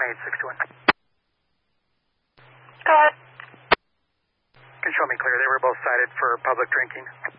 18621. Go ahead. Can show me clear. They were both cited for public drinking.